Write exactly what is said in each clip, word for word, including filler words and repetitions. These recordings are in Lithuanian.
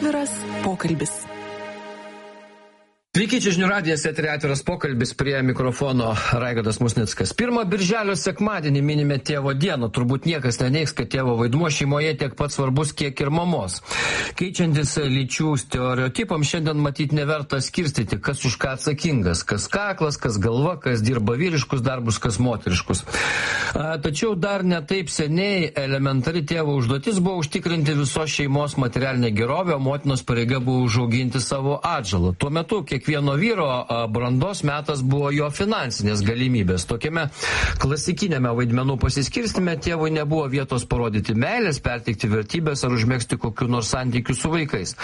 Atviras pokalbis. Sveiki, čia žinių radijas, eteryje Atviras pokalbis, prie mikrofono Raigardas Musnickas. Pirmą birželio sekmadienį minime tėvo dieną. Turbūt niekas neneigs, kad tėvo vaidmuo šeimoje tiek pat svarbus, kiek ir mamos. Keičiantis lyčių stereotipams, šiandien matyti neverta skirstyti, kas už ką atsakingas, kas kaklas, kas galva, kas dirba vyriškus darbus, kas moteriškus. Tačiau dar ne taip seniai elementari tėvo užduotis buvo užtikrinti visos šeimos materialinę gerovę, o motinos pareiga buvo užauginti savo atžalą. Tuo metu, kiek Kiekvieno vyro brandos metas buvo jo finansinės galimybės. Tokiame klasikinėme vaidmenų pasiskirstime tėvui nebuvo vietos parodyti meilės, perteikti vertybės ar užmegzti kokių nors santykių su vaikais.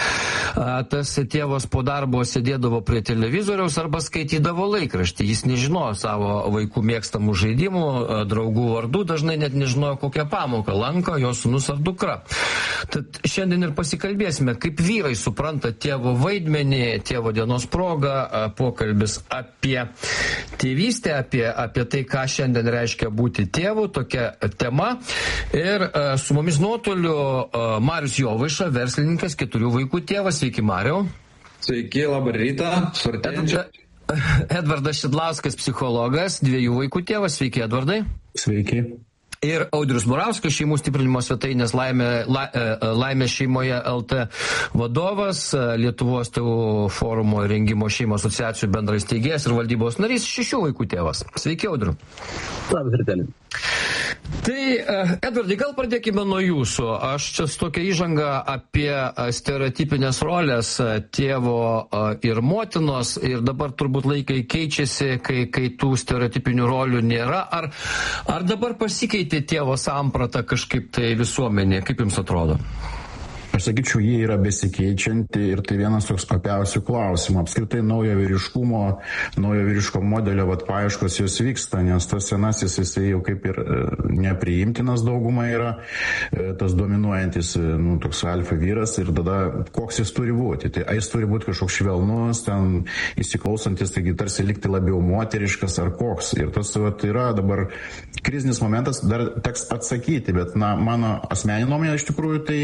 Tas tėvas po darbo sėdėdavo prie televizoriaus arba skaitydavo laikraštį. Jis nežinojo savo vaikų mėgstamų žaidimų, draugų vardų, dažnai net nežinojo, kokią pamoką lanko jo sūnus ar dukra. Tad šiandien ir pasikalbėsime, kaip vyrai supranta tėvo vaidmenį, tėvo dienos progą. Pokalbis apie tėvystę, apie, apie tai, ką šiandien reiškia būti tėvu, tokia tema. Ir uh, su mumis nuotoliu uh, Marius Jovaiša, verslininkas, keturių vaikų tėvas. Sveiki, Mariau. Sveiki, labą rytą. Svartėjančią. Edvardas Šidlauskas, psichologas, dviejų vaikų tėvas. Sveiki, Edvardai. Sveiki. Ir Audrius Murauskas, šeimų stiprinimo svetainės Laimė, la, Laimė šeimoje L T vadovas, Lietuvos tėvų forumo rengimo šeimo asociacijų bendrais steigėjas ir valdybos narys, šešių vaikų tėvas. Sveiki, Audriu. Labas rytelis. Tai, Edvardai, gal pradėkime nuo jūsų. Aš čia su tokia įžanga apie stereotipinės rolės tėvo ir motinos, ir dabar turbūt laikai keičiasi, kai, kai tų stereotipinių rolių nėra. Ar, ar dabar pasikeitė tėvo samprata kažkaip tai visuomenė? Kaip jums atrodo? Aš sakyčiau, jie yra besikeičianti ir tai vienas toks opiausių klausimų. Apskritai naujo vyriškumo, naujo vyriško modelio vat, paieškos jos vyksta, nes tas senasis jisai jau kaip ir nepriimtinas dauguma yra, tas dominuojantis, nu, toks alfa vyras ir tada koks jis turi būti. Tai jis turi būti kažkoks švelnus, ten įsiklausantis, taigi tarsi likti labiau moteriškas ar koks. Ir tas vat, yra dabar krizinis momentas, dar teks atsakyti, bet na, mano asmeninė nuomonė iš tikrųjų tai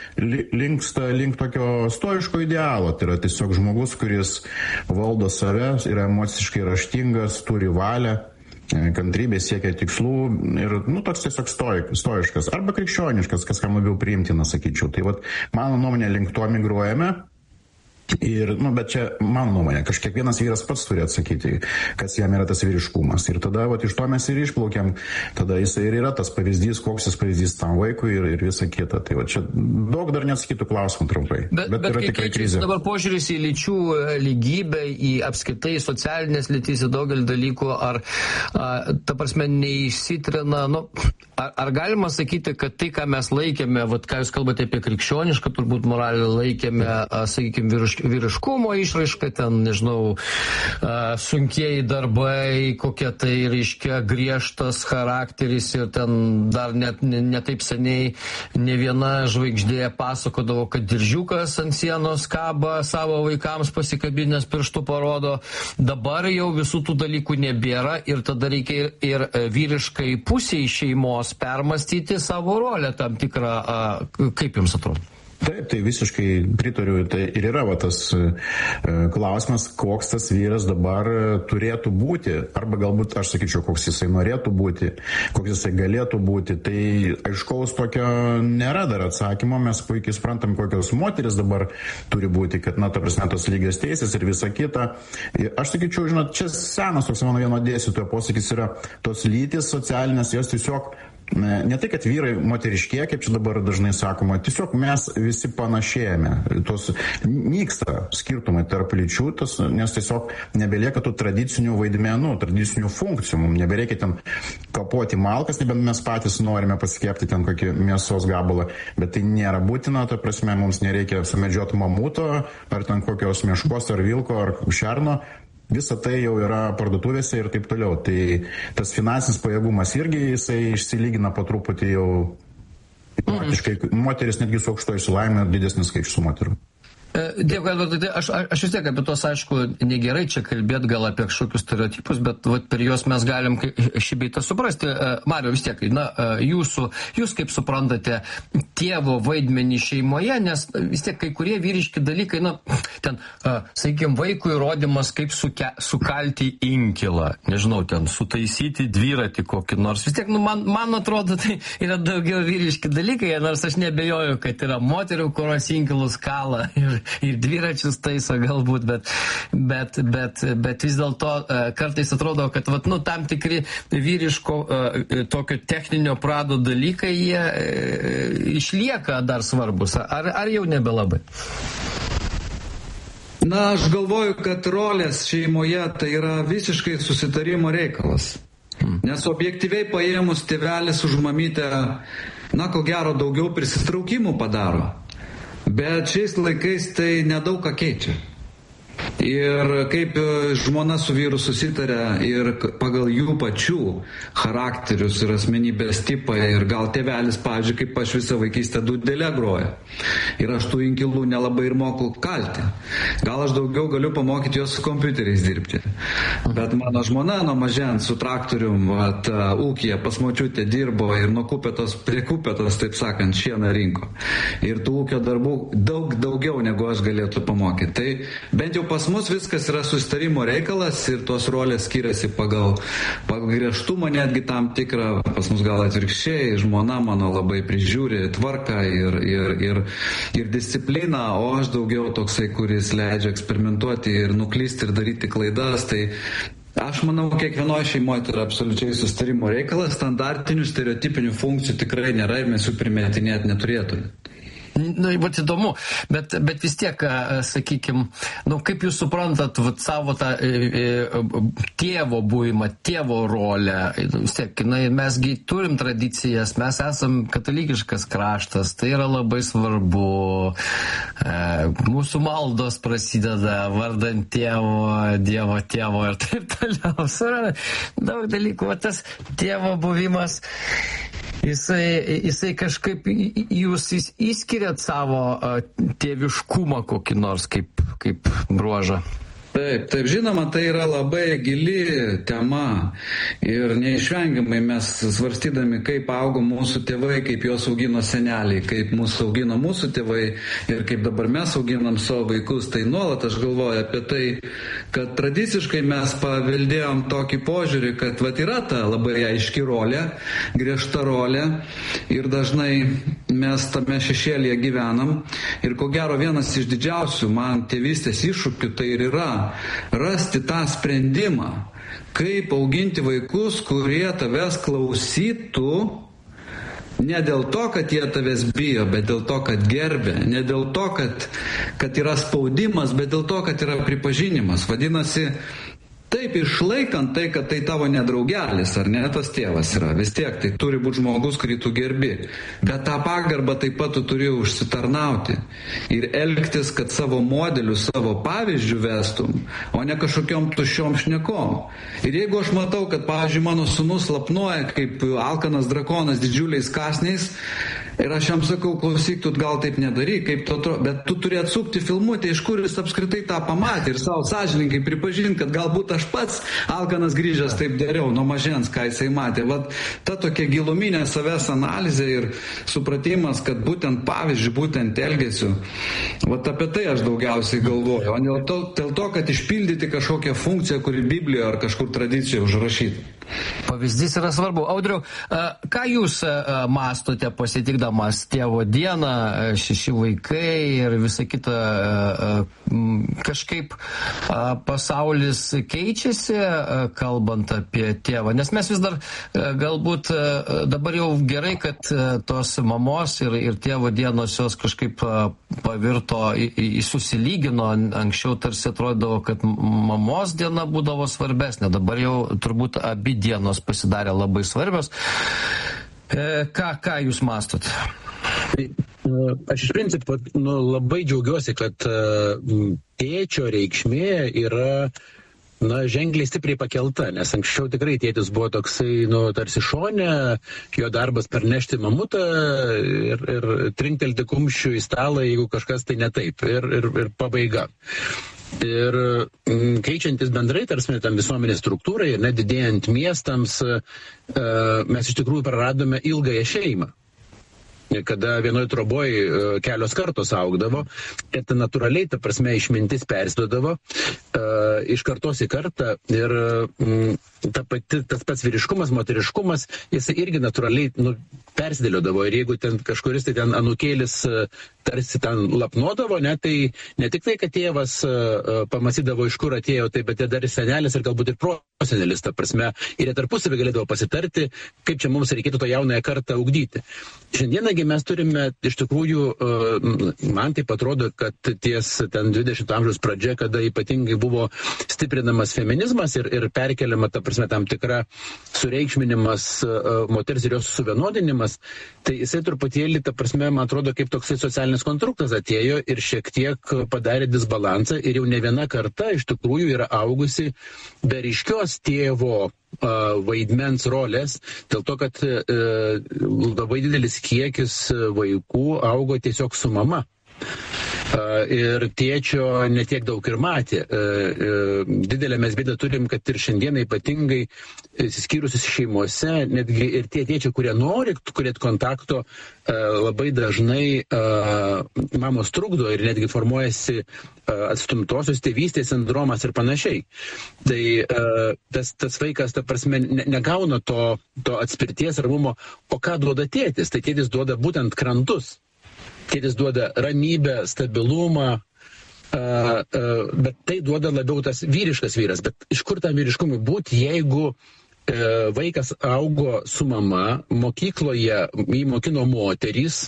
linksta link tokio stoiško idealo. Tai yra tiesiog žmogus, kuris valdo save, yra emociškai raštingas, turi valią, kantrybė, siekia tikslų ir, nu, toks tiesiog stoiškas arba krikščioniškas, kas kam labiau priimtina, sakyčiau. Tai vat, mano nuomonė, link to migruojame. Ir, nu, bet čia mano nuomonė, kažkiekvienas vyras pats turi atsakyti, kas jam yra tas vyriškumas. Ir tada, vat, iš to mes ir išplaukiam, tada jis ir yra tas pavyzdys, koks jis pavyzdys tam vaikui ir, ir visa kita. Tai va, čia daug dar neatsakytų klausimų trumpai. Bet, bet, bet yra tikrai krizė. Dabar požiūris į lyčių lygybę, į apskritai socialinės lytys, į daugelį dalykų, ar, a, ta prasme, neišsitrina, nu, ar, ar galima sakyti, kad tai, ką mes laikėme, vat, ką jūs kalbate apie krikščionišką, turbūt moralę laikėme, a, sakykime, vyrišką, vyriškumo išraiška, ten, nežinau, sunkieji darbai, kokia tai reiškia griežtas charakteris ir ten dar net ne, ne taip seniai ne viena žvaigždė pasakodavo, kad diržiukas ant sienos kaba, savo vaikams pasikabinės pirštų parodo. Dabar jau visų tų dalykų nebėra ir tada reikia ir, ir vyriškai pusiai šeimos permastyti savo rolę tam tikrą. Kaip jums atrodo? Taip, tai visiškai pritariu. Tai ir yra va, tas e, klausimas, koks tas vyras dabar turėtų būti, arba galbūt, aš sakyčiau, koks jisai norėtų būti, koks jisai galėtų būti. Tai aiškaus tokio nėra dar atsakymo, mes puikiai suprantam, kokios moteris dabar turi būti, kad, na, ta prasme, tos lygios teisės ir visa kita. Aš sakyčiau, žinot, čia senas toks mano vieno dėstytojo posakis yra, tos lytis socialinės, jos tiesiog Ne, ne tai, kad vyrai moteriškėja, kaip čia dabar dažnai sakoma, tiesiog mes visi panašėjame. Tos nyksta skirtumai tarp lyčių, tos, nes tiesiog nebelieka tų tradicinių vaidmenų, tradicinių funkcijų. Mums nebereikia ten kapoti malkas, nebent mes patys norime pasikepti ten kokį mėsos gabalą, bet tai nėra būtina, ta prasme, mums nereikia sumedžioti mamuto, ar ten kokios meškos, ar vilko, ar šerno. Visa tai jau yra parduotuvėse ir taip toliau. Tai tas finansinis pajėgumas irgi jisai išsilygina po truputį jau. Praktiškai moteris netgi su aukštoju išsilavinimu didesnis skaičius su moterų. Dėkui, Edvardai, aš, aš vis tiek apie tos, aišku, negerai čia kalbėti gal apie kažkokius stereotipus, bet vat, per juos mes galim šį beitą suprasti. Mario, vis tiek, na, jūsų, jūs kaip suprantate tėvo vaidmenį šeimoje, nes vis tiek kai kurie vyriški dalykai, na, ten, sakykime, vaikui įrodymas, kaip suke, sukalti inkilą, nežinau, ten, sutaisyti dviratį kokį nors. Vis tiek, nu, man, man atrodo, tai yra daugiau vyriški dalykai, nors aš nebejoju, kad yra moterių, kurios inkilus kala ir ir dviračius taiso galbūt, bet, bet, bet, bet vis dėlto kartais atrodo, kad vat, nu, tam tikri vyriško tokio techninio prado dalykai, jie išlieka dar svarbus, ar, ar jau nebelabai? Na, aš galvoju, kad rolės šeimoje tai yra visiškai susitarimo reikalas. Nes objektyviai paėmus tėvelis už mamytę, na, ko gero daugiau prisitraukimų padaro. Bet šiais laikais tai nedaug ką keičia. Ir kaip žmona su vyru susitarė ir pagal jų pačių charakterius ir asmenybės tipą ir gal tėvelis, pavyzdžiui, kaip aš visą vaikystę dūdelę groja. Ir aš tų inkilų nelabai ir moku kalti. Gal aš daugiau galiu pamokyti juos su kompiuteriais dirbti. Bet mano žmona nuo mažens su traktorium vat, ūkija pas močiutę dirbo ir nuo kupetos prie kupetos, taip sakant, šieną rinko. Ir tų ūkio darbų daug daugiau negu aš galėtų pamokyti. Tai bent jau pas mus viskas yra susitarimo reikalas ir tos rolės skiriasi pagal, pagal griežtumą netgi tam tikrą, pas mus gal atvirkščiai, žmona mano labai prižiūri tvarką ir, ir, ir, ir discipliną, o aš daugiau toksai, kuris leidžia eksperimentuoti ir nuklysti ir daryti klaidas, tai aš manau, kiekvienoje šeimoje tai yra absoliučiai susitarimo reikalas, standartinių stereotipinių funkcijų tikrai nėra ir mes jų primetinėti neturėtume. Na, vat įdomu, bet, bet vis tiek, sakykime, nu, kaip jūs suprantat vat, savo tą e, e, tėvo buvimą, tėvo rolę, vis tiek, na, mesgi turim tradicijas, mes esam katalikiškas kraštas, tai yra labai svarbu, e, mūsų maldos prasideda vardant tėvo, Dievo tėvo ir taip toliau. Daug dalykų, va, tas tėvo buvimas. Jisai, jisai kažkaip, jūs įskiriat savo tėviškumą kokį nors kaip, kaip bruožą? Taip, taip, žinoma, tai yra labai gili tema ir neišvengiamai mes svarstydami, kaip augo mūsų tėvai, kaip juos augino seneliai, kaip mūsų augino mūsų tėvai ir kaip dabar mes auginam savo vaikus, tai nuolat aš galvoju apie tai, kad tradiciškai mes paveldėjom tokį požiūrį, kad vat yra ta labai aiški rolė, griežta rolė ir dažnai mes tame šešėlyje gyvenam ir ko gero vienas iš didžiausių man tėvystės iššūkių tai ir yra rasti tą sprendimą, kaip auginti vaikus, kurie tavęs klausytų, ne dėl to, kad jie tavęs bijo, bet dėl to, kad gerbė, ne dėl to, kad, kad yra spaudimas, bet dėl to, kad yra pripažinimas. Vadinasi, taip, išlaikant tai, kad tai tavo nedraugelis, ar ne tas tėvas yra, vis tiek tai turi būti žmogus, kurį tu gerbi. Bet tą pagarbą taip pat tu turi užsitarnauti ir elgtis, kad savo modeliu, savo pavyzdžių vestum, o ne kažkokiom tuščiom šnekom. Ir jeigu aš matau, kad, pavyzdžiui, mano sūnus lapnuoja kaip alkanas drakonas didžiuliais kąsniais, ir aš jam sakau, klausyk, tu gal taip nedaryk, kaip tu atrodo, bet tu turi atsukti filmuoti, iš kur jis apskritai tą pamatė ir savo sąžininkai pripažinti, kad galbūt aš pats alkanas grįžęs taip dariau nuo mažens, ką jisai matė. Vat ta tokia giluminė savęs analizė ir supratimas, kad būtent pavyzdžiui, būtent elgesiu, vat apie tai aš daugiausiai galvoju, o ne to, dėl to, kad išpildyti kažkokią funkciją, kuri Biblijoje ar kažkur tradicijoje užrašyta. Pavyzdys yra svarbu. Audriau, ką jūs mąstote pasitikdamas tėvo dieną, šeši vaikai ir visa kita, kažkaip pasaulis keičiasi, kalbant apie tėvą? Nes mes vis dar galbūt dabar jau gerai, kad tos mamos ir, ir tėvo dienos jos kažkaip pavirto į, į susilygino. Anksčiau tarsi atrodavo, kad mamos diena būdavo svarbesnė. Dabar jau turbūt abi dienos pasidarė labai svarbios. E, ką, ką jūs mąstot? Aš iš principo nu, labai džiaugiuosi, kad uh, tėčio reikšmė yra na, ženkliai stipriai pakelta, nes anksčiau tikrai tėtis buvo toksai, nu, tarsi šone, jo darbas pernešti mamutą ir, ir trinktelti kumščių į stalą, jeigu kažkas tai ne taip, ir, ir, ir pabaiga. Ir m, keičiantis bendrai, tarsi, tam visuomenės struktūrai ir nedidėjant miestams, e, mes iš tikrųjų praradome ilgąją šeimą. Kada vienoje troboje kelios kartos augdavo, ir ta natūraliai, ta prasme, išmintis persiduodavo uh, iš kartos į kartą ir mm, ta pati, tas pats vyriškumas, moteriškumas, jis irgi natūraliai nu, persidėliodavo ir jeigu ten kažkuris tai ten anūkėlis uh, tarsi ten lapnuodavo, ne, tai ne tik tai, kad tėvas uh, pamasydavo, iš kur atėjo, tai bet dar ir senelis ir galbūt ir prosenelis, ta prasme, ir jie tarpusavį galėdavo pasitarti, kaip čia mums reikėtų tą jaunąją kartą ugdyti. Šiandienagi mes turime, iš tikrųjų, man taip atrodo, kad ties ten dvidešimto amžiaus pradžia, kada ypatingai buvo stiprinamas feminizmas ir, ir perkeliama, ta prasme, tam tikra sureikšminimas moters ir jos suvienodinimas, tai jisai truputėlį, ta prasme, man atrodo, kaip toksai socialinis konstruktas atėjo ir šiek tiek padarė disbalansą ir jau ne viena karta iš tikrųjų yra augusi be ryškios tėvo vaidmens rolės, dėl to, kad e, labai didelis kiekis vaikų augo tiesiog su mama. E, ir tėčio netiek daug ir matė. E, e, didelę mes bėdą turim, kad ir šiandieną ypatingai įsiskyrusius šeimose, netgi ir tie tėčiai, kurie nori turėti kontakto, e, labai dažnai e, mamos trukdo ir netgi formuojasi atstumtosios tėvystės sindromas ir panašiai. Tai uh, tas, tas vaikas, ta prasme, ne, negauna to, to atspirties ramumo, o ką duoda tėtis? Tai tėtis duoda būtent krantus. Tėtis duoda ramybę, stabilumą, uh, uh, bet tai duoda labiau tas vyriškas vyras. Bet iš kur tam vyriškumui būti, jeigu uh, vaikas augo su mama, mokykloje jį mokino moterys,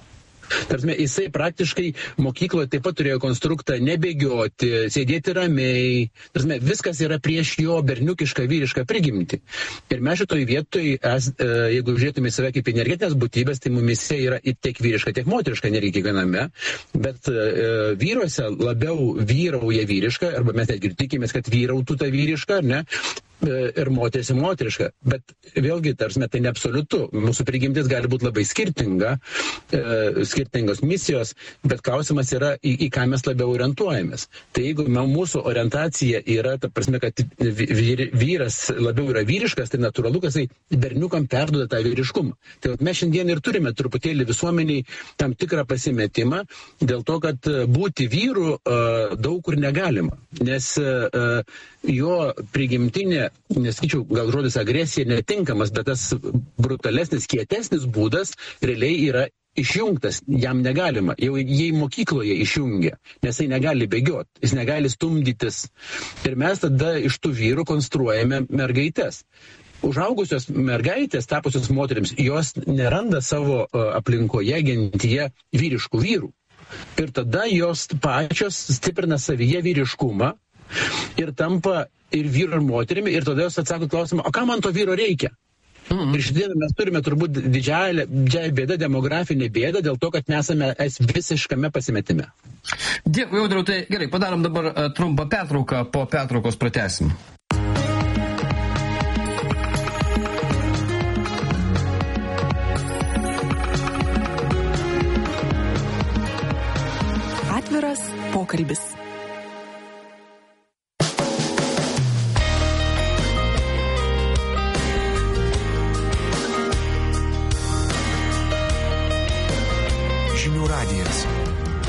tarsi, jisai praktiškai mokykloje taip pat turėjo konstruktą nebėgioti, sėdėti ramiai. Tarsi, viskas yra prieš jo berniukišką vyrišką prigimtį. Ir mes šitoj vietoj, es, jeigu žiūrėtume į save kaip energetinės būtybės, tai mumise yra ir tiek vyriška, tiek moteriška energija kiekviename. Bet e, vyruose labiau vyrauja vyriška, arba mes netgi tikimės, kad vyrautų ta vyriška, ar ne? Ir moteris ir moteriška, bet vėlgi, tarsi, tai ne absoliutu. Mūsų prigimtis gali būti labai skirtinga, e, skirtingos misijos, bet klausimas yra, į, į ką mes labiau orientuojamės. Tai jeigu mūsų orientacija yra, ta prasme, kad vyr, vyras labiau yra vyriškas, tai natūralu, kad jisai berniukam perduoda tą vyriškumą. Tai mes šiandien ir turime truputėlį visuomeniai tam tikrą pasimetimą, dėl to, kad būti vyru uh, daug kur negalima, nes uh, jo prigimtinė, nesakyčiau, gal žodis agresija netinkamas, bet tas brutalesnis, kietesnis būdas realiai yra išjungtas, jam negalima, jau jį mokykloje išjungia, nes jis negali bėgioti, jis negali stumdytis. Ir mes tada iš tų vyrų konstruojame mergaitės. Užaugusios mergaitės, tapusios moterims, jos neranda savo aplinkoje, gentyje vyriškų vyrų. Ir tada jos pačios stiprina savyje vyriškumą ir tampa ir vyru ir moterimi, ir tada jūs atsakot klausimą, o ką man to vyro reikia? Mm-hmm. Ir šiandien mes turime turbūt didžiąją, didžiąją bėdą, demografinę bėdą, dėl to, kad mes esame visiškame pasimetime. Dėkui, Audriau, tai gerai, padarom dabar trumpą pertrauką, po pertraukos pratęsim.